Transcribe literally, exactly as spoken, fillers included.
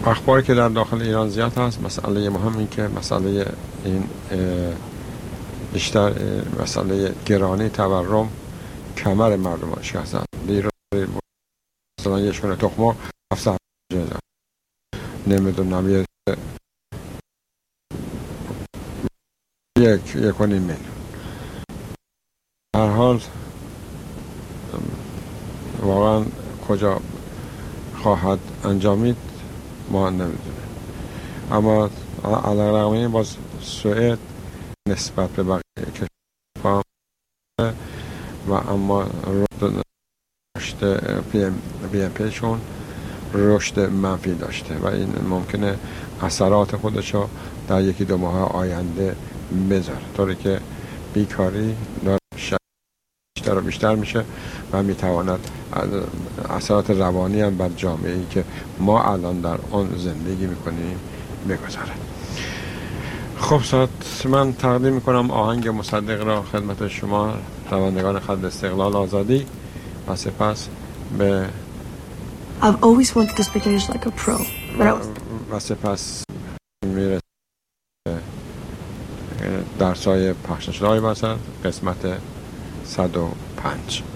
اخباری که در داخل ایران زیاد هست. مسئله مهم این که مسئله این بیشتر مسئله گرانی تورم کمر مردم شکست زد. لیره مثلا یه شونه تخم هفتصد هزار نمیدونم یه یک یک و نیم میلیون. هر حال واقعا کجا خواهد انجامید ما نمیدونیم، اما علیرغم این باز سوئد نسبت به بقیه کشورها و اما رشد پی ام پیشون رشد منفی داشته و این ممکنه اثرات خودشو در یکی دو ماه آینده بذاره، طوری که بیکاری بیشتر و بیشتر میشه و میتواند اثرات روانی هم بر جامعه‌ای که ما الان در آن زندگی میکنیم بگذاره. خب ساعت من تقدیم میکنم آهنگ مصدق را خدمت شما شنوندگان خط استقلال آزادی و سپس به I've always wanted to speak English like a pro. But I was... و سپس میرسه در سایه پخش شده‌های باشد قسمت صد و پنج.